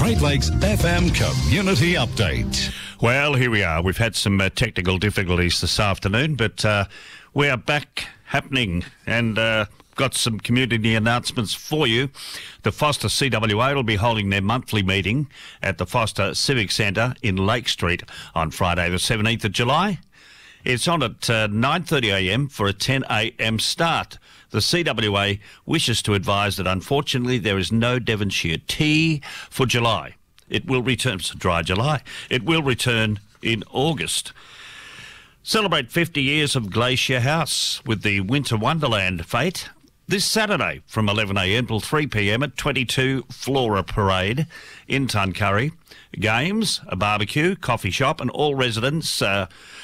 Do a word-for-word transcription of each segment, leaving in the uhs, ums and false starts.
Great Lakes F M Community Update. Well, here we are. We've had some uh, technical difficulties this afternoon, but uh, we are back happening and uh, got some community announcements for you. The Foster C W A will be holding their monthly meeting at the Foster Civic Centre in Lake Street on Friday the seventeenth of July. It's on at uh, nine thirty a m for a ten a m start. The C W A wishes to advise that unfortunately there is no Devonshire tea for July. It will return, it's dry July, it will return in August. Celebrate fifty years of Glacier House with the Winter Wonderland fete this Saturday from eleven a m till three p m at twenty-two Flora Parade in Tuncurry. Games, a barbecue, coffee shop and all residents... Uh,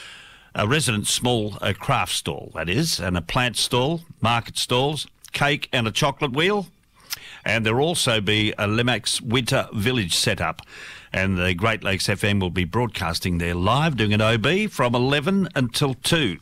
A resident small uh, craft stall, that is, and a plant stall, market stalls, cake and a chocolate wheel. And there'll also be a Lemax Winter Village set up. And the Great Lakes F M will be broadcasting there live, doing an O B from eleven until two.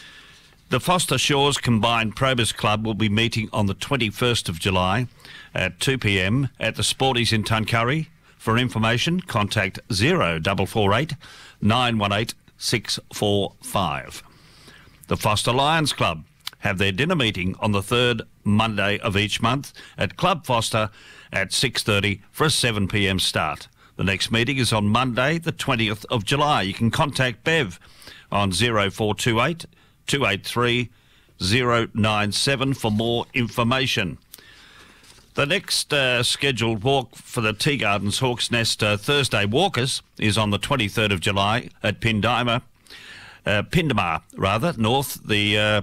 The Foster Shores Combined Probus Club will be meeting on the twenty-first of July at two p m at the Sporties in Tuncurry. For information, contact zero four four eight nine one eight six four five. The Foster Lions Club have their dinner meeting on the third Monday of each month at Club Foster at six thirty for a seven p m start. The next meeting is on Monday the twentieth of July. You can contact Bev on zero four two eight two eight three zero nine seven for more information. The next uh, scheduled walk for the Tea Gardens Hawks Nest uh, Thursday Walkers is on the twenty-third of July at Pindima, uh, Pindamar, rather, north, the uh,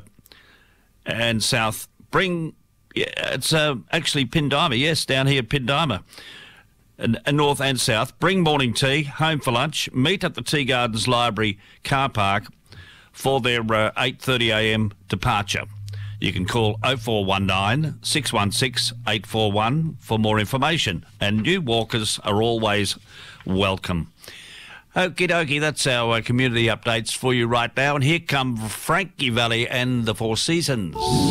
and south. Bring, yeah, it's uh, actually Pindima, yes, down here at Pindima, and, and north and south. Bring morning tea, home for lunch, meet at the Tea Gardens Library car park for their uh, eight thirty a m departure. You can call oh four one nine, six one six, eight four one for more information. And new walkers are always welcome. Okie dokie, that's our uh, community updates for you right now. And here come Frankie Valli and the Four Seasons.